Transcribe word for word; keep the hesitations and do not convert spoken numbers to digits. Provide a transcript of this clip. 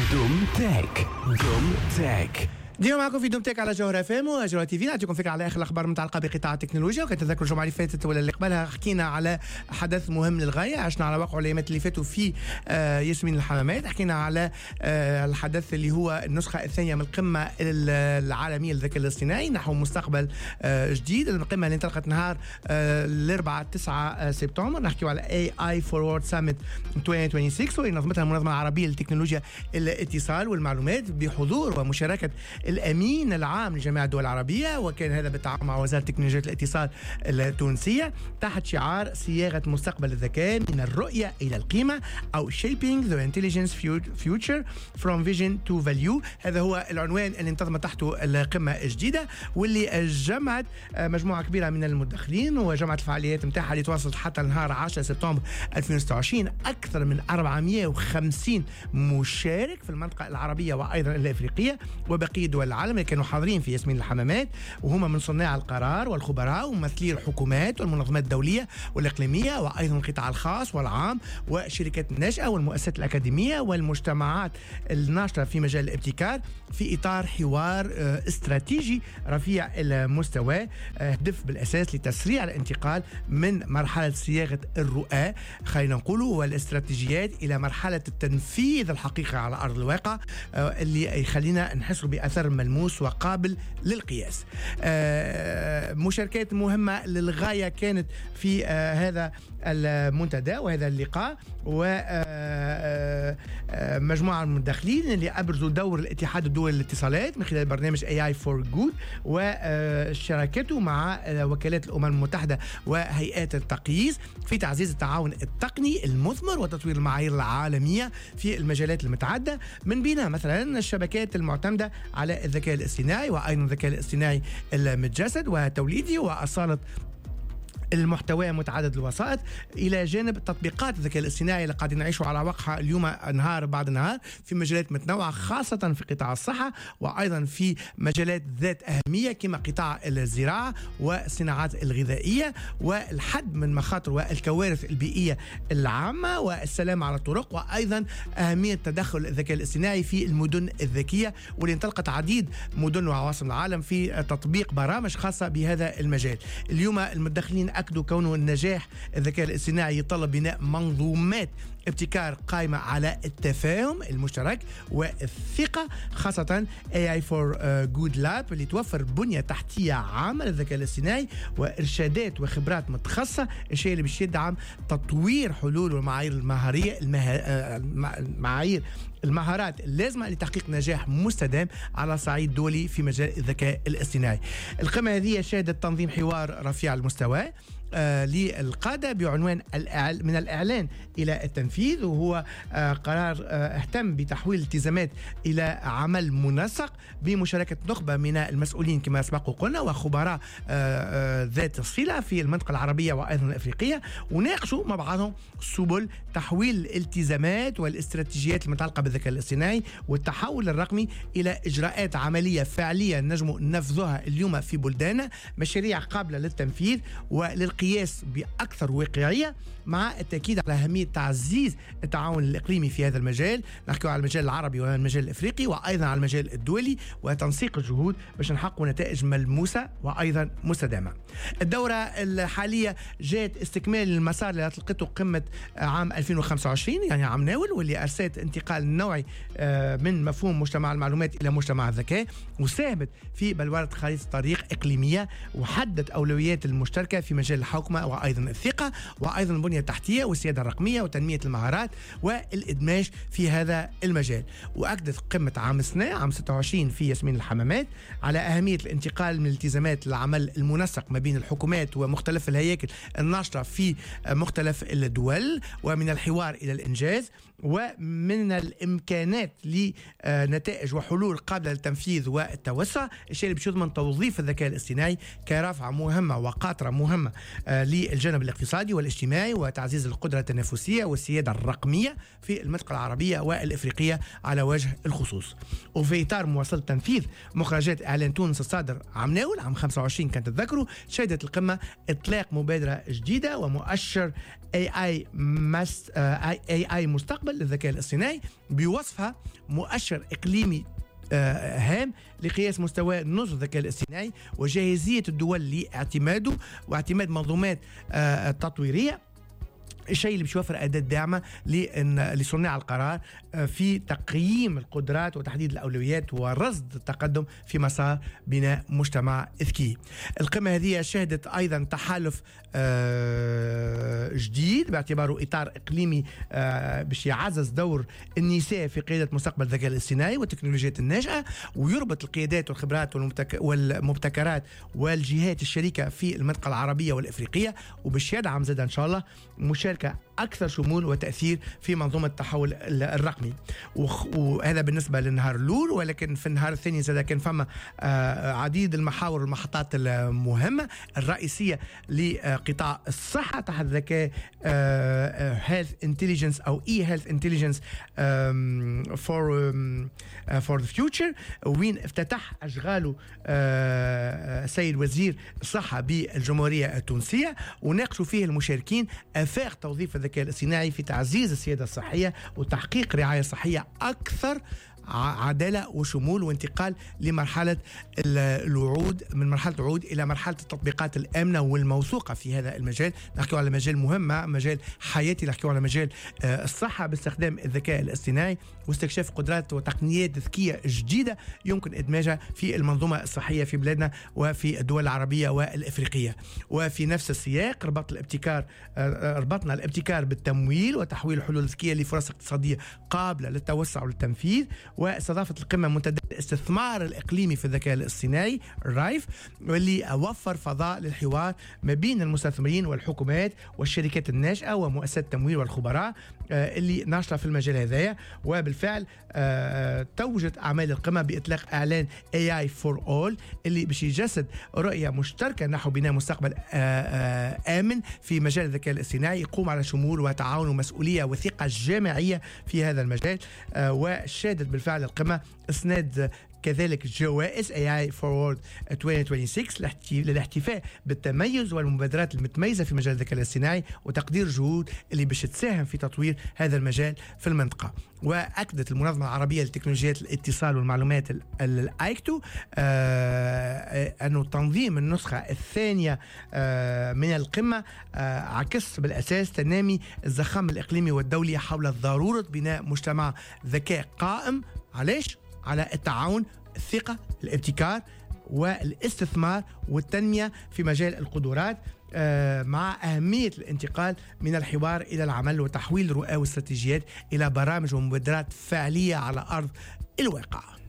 دوم تك دوم تك ديما معكم في دوم تك على جوهر اف ام وجوهر تي في. نعطيكم فكره على اخر الاخبار المتعلقه بقطاع التكنولوجيا. وكتذكروا الجمعه اللي فاتت ولا اللي قبلها حكينا على حدث مهم للغايه، عشنا على واقع الايامات اللي فاتوا في آه ياسمين الحمامات. حكينا على آه الحدث اللي هو النسخه الثانيه من القمه العالميه للذكاء الاصطناعي نحو مستقبل آه جديد. القمه اللي انطلقت نهار آه الاربعاء تسعة سبتمبر. نحكيو على اي اي فورورد سامت ألفين وستة وعشرين واللي نظمتها المنظمه العربيه للتكنولوجيا الاتصال والمعلومات بحضور ومشاركه الأمين العام لجميع الدول العربية، وكان هذا بالتعاون مع وزارة تكنولوجيا الاتصال التونسية تحت شعار صياغة مستقبل الذكاء من الرؤية إلى القيمة أو Shaping the Intelligence Future from Vision to Value. هذا هو العنوان اللي انتظمت تحته القمة الجديدة، واللي جمعت مجموعة كبيرة من المدخلين وجمعت الفعاليات متاعها اللي تواصلت حتى نهار عشرة سبتمبر ألفين وستة وعشرين. أكثر من أربعمائة وخمسين مشارك في المنطقة العربية وأيضا الأفريقية وبقية دول العالم اللي كانوا حاضرين في ياسمين الحمامات، وهم من صناع القرار والخبراء وممثلي الحكومات والمنظمات الدولية والإقليمية وأيضا القطاع الخاص والعام وشركات الناشئة والمؤسسات الأكاديمية والمجتمعات الناشطة في مجال الابتكار في إطار حوار استراتيجي رفيع المستوى هدف بالأساس لتسريع الانتقال من مرحلة صياغة الرؤى خلينا نقول والاستراتيجيات إلى مرحلة التنفيذ الحقيقي على أرض الواقع اللي يخلينا نحس بأثر ملموس وقابل للقياس. آه مشاركات مهمة للغاية كانت في آه هذا المنتدى وهذا اللقاء، ومجموعة من المدخلين اللي أبرزوا دور الاتحاد الدولي للاتصالات من خلال برنامج إيه آي فور جود وشراكته مع وكالات الأمم المتحدة وهيئات التقييس في تعزيز التعاون التقني المثمر وتطوير المعايير العالمية في المجالات المتعددة، من بينها مثلا الشبكات المعتمدة على الذكاء الاصطناعي وأيضا الذكاء الاصطناعي المتجسد وتوليده وأصالة المحتوى متعدد الوسائط، إلى جانب تطبيقات الذكاء الاصطناعي اللي قاعدين نعيشوا على واقعها اليوم نهار بعد نهار في مجالات متنوعة خاصة في قطاع الصحة وأيضا في مجالات ذات أهمية كما قطاع الزراعة والصناعات الغذائية والحد من مخاطر والكوارث البيئية العامة والسلام على الطرق، وأيضا أهمية تدخل الذكاء الاصطناعي في المدن الذكية واللي انطلقت عديد مدن وعواصم العالم في تطبيق برامج خاصة بهذا المجال. اليوم المدخلين أكدوا كونه النجاح الذكاء الاصطناعي يتطلب بناء منظومات ابتكار قائمة على التفاهم المشترك والثقة، خاصة إيه آي فور جود لاب اللي توفر بنية تحتية عامة للذكاء الاصطناعي وإرشادات وخبرات متخصصة، الشيء اللي باش يدعم تطوير حلول والمعايير المهارية المعايير المهارات اللازمة لتحقيق نجاح مستدام على صعيد دولي في مجال الذكاء الاصطناعي. القمة هذه شهدت تنظيم حوار رفيع المستوى آه للقادة بعنوان من الإعلان إلى التنفيذ، وهو آه قرار آه اهتم بتحويل التزامات إلى عمل منسق بمشاركة نخبة من المسؤولين كما سبق وقلنا وخبراء آه آه ذات الصلة في المنطقة العربية وأيضا الأفريقية، وناقشوا مع بعضهم سبل تحويل الالتزامات والاستراتيجيات المتعلقة بالذكاء الاصطناعي والتحول الرقمي إلى إجراءات عملية فعلية نجم ننفذها اليوم في بلداننا، مشاريع قابلة للتنفيذ وللقيام قياس بأكثر واقعية، مع التأكيد على أهمية تعزيز التعاون الإقليمي في هذا المجال. نحكي على المجال العربي والمجال الإفريقي وأيضا على المجال الدولي وتنسيق الجهود باش نحققوا نتائج ملموسة وأيضا مستدامة. الدورة الحالية جاءت استكمال المسار اللي أطلقته قمة عام ألفين وخمسة وعشرين يعني عام ناول، واللي أرسلت انتقال نوعي من مفهوم مجتمع المعلومات إلى مجتمع الذكاء، وساهمت في بلورة خريطة طريق إقليمية وحدت أولويات المشتركة في مجال الحوكمة وأيضا الثقة وأيضا البنية التحتية والسيادة الرقمية وتنمية المهارات والإدماج في هذا المجال. وأكدت قمة عام السنة عام ستة وعشرين في ياسمين الحمامات على أهمية الانتقال من الالتزامات للعمل المنسق ما بين الحكومات ومختلف الهياكل الناشطة في مختلف الدول، ومن الحوار إلى الإنجاز، ومن الإمكانات لنتائج وحلول قابلة للتنفيذ والتوسع، الشيء اللي بيضمن توظيف الذكاء الاصطناعي كرافعة مهمة وقاطرة مهمة آه للجانب الاقتصادي والاجتماعي وتعزيز القدرة التنافسية والسيادة الرقمية في المنطقة العربية والإفريقية على وجه الخصوص. وفي إطار مواصلة تنفيذ مخرجات إعلان تونس الصادر عام ناول عام خمسة وعشرين كانت تذكروا، شهدت القمة إطلاق مبادرة جديدة ومؤشر اي اي مست... اي اي مستقبل للذكاء الاصطناعي، بوصفها مؤشر اقليمي آه هام لقياس مستوى نضج الذكاء الاصطناعي وجاهزية الدول لاعتماده واعتماد منظومات آه تطويرية، الشيء اللي بيوفر أداة داعمة لصناع القرار في تقييم القدرات وتحديد الأولويات ورصد التقدم في مسار بناء مجتمع ذكي. القمة هذه شهدت أيضا تحالف جديد باعتباره إطار إقليمي باش يعزز دور النساء في قيادة مستقبل الذكاء الاصطناعي والتكنولوجيات الناجحة، ويربط القيادات والخبرات والمبتكرات والجهات الشريكة في المنطقة العربية والإفريقية، وباش يدعم زاد إن شاء الله مشاركة أكثر شمول وتأثير في منظومة التحول الرقمي. وهذا بالنسبة للنهار الأول، ولكن في النهار الثاني زاد كان فما عديد المحاور والمحطات المهمة الرئيسية لقطاع الصحة تحت ذكاء health intelligence أو e health intelligence for for the future، وين افتتح أشغاله سيد وزير الصحة بالجمهورية التونسية، وناقشوا فيه المشاركين آفاق توظيف الذكاء الاصطناعي في تعزيز السيادة الصحية وتحقيق رعاية صحية أكثر عدالة وشمول، وانتقال لمرحلة الوعود من مرحلة الوعود إلى مرحلة التطبيقات الآمنة والموثوقة في هذا المجال. نحكي على مجال مهم، مجال حياتي، نحكي على مجال الصحة باستخدام الذكاء الاصطناعي واستكشاف قدرات وتقنيات ذكية جديدة يمكن إدماجها في المنظومة الصحية في بلادنا وفي الدول العربية والإفريقية. وفي نفس السياق ربط الابتكار ربطنا الابتكار بالتمويل وتحويل الحلول الذكية لفرص اقتصادية قابلة للتوسع والتنفيذ. واستضافت القمة منتدى الاستثمار الإقليمي في الذكاء الاصطناعي رايف، واللي وفر فضاء للحوار ما بين المستثمرين والحكومات والشركات الناشئة ومؤسسات التمويل والخبراء اللي ناشطة في المجال هذايا. وبالفعل توجت أعمال القمة بإطلاق إعلان إيه آي for all اللي باش يجسد رؤية مشتركة نحو بناء مستقبل آمن في مجال الذكاء الاصطناعي يقوم على شمول وتعاون ومسؤولية وثقة جماعية في هذا المجال. وشهدت بالفعل القمة إسناد كذلك جوائز إيه آي Forward ألفين وستة وعشرين للاحتفاء بالتميز والمبادرات المتميزة في مجال الذكاء الاصطناعي وتقدير جهود اللي باش تساهم في تطوير هذا المجال في المنطقة. وأكدت المنظمة العربية لتكنولوجيات الاتصال والمعلومات الآيكتو آه أنه تنظيم النسخة الثانية آه من القمة آه عكس بالأساس تنامي الزخم الإقليمي والدولي حول ضرورة بناء مجتمع ذكاء قائم. علاش؟ على التعاون، الثقة، الابتكار والاستثمار والتنمية في مجال القدرات، مع أهمية الانتقال من الحوار إلى العمل وتحويل رؤى واستراتيجيات إلى برامج ومبادرات فعلية على أرض الواقع.